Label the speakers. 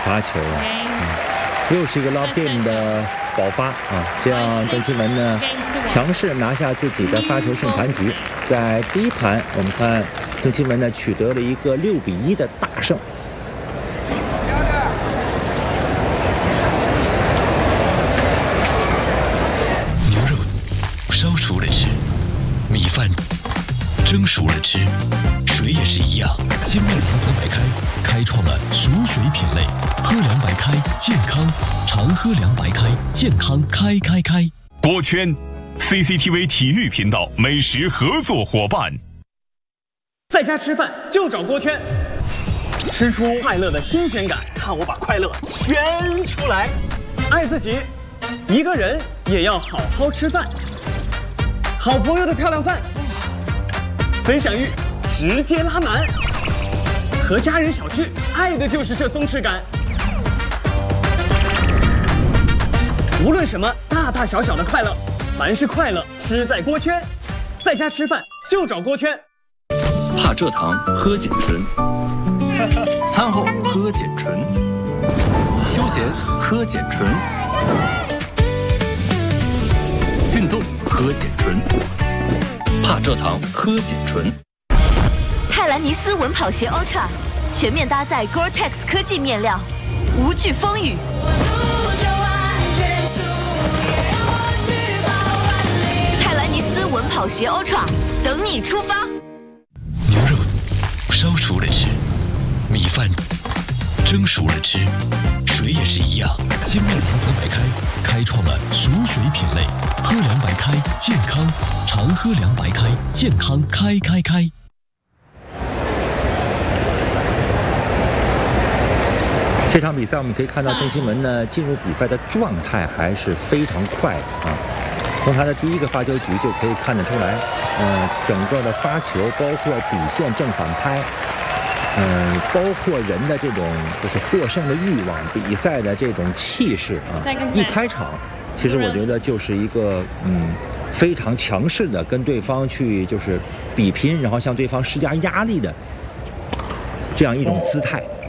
Speaker 1: 罚球啊，又是一个 lock game 的爆发啊！这样郑钦文呢强势拿下自己的发球胜盘局。在第一盘，我们看郑钦文呢取得了一个6-1的大胜。
Speaker 2: 牛肉烧熟了吃，米饭蒸熟了吃，水也是一样。金麦郎喝白开开创了熟水品类，喝凉白开健康，常喝凉白开健康开。
Speaker 3: 锅圈 CCTV 体育频道美食合作伙伴。
Speaker 4: 在家吃饭就找锅圈，吃出快乐的新鲜感，看我把快乐圈出来。爱自己，一个人也要好好吃饭。好朋友的漂亮饭，分享欲直接拉满。和家人小聚，爱的就是这松弛感。无论什么大大小小的快乐，凡是快乐吃在锅圈。在家吃饭就找锅圈。
Speaker 5: 怕蔗糖喝碱醇，餐后喝碱醇，休闲喝碱醇，运动喝碱醇，怕蔗糖喝碱醇。
Speaker 6: 泰兰尼斯稳跑鞋 Ultra 全面搭载 Gore-Tex 科技面料，无惧风雨。泰兰尼斯稳跑鞋 Ultra 等你出发。
Speaker 2: 牛肉烧熟了吃，米饭蒸熟了吃，水也是一样。金麦郎喝白开开创了熟水品类，喝凉白开健康，常喝凉白开健康开。
Speaker 1: 这场比赛我们可以看到郑钦文呢进入比赛的状态还是非常快的啊。从他的第一个发球局就可以看得出来，整个的发球包括底线正反拍，包括人的这种就是获胜的欲望，比赛的这种气势啊。一开场，其实我觉得就是一个非常强势的跟对方去就是比拼，然后向对方施加压力的这样一种姿态。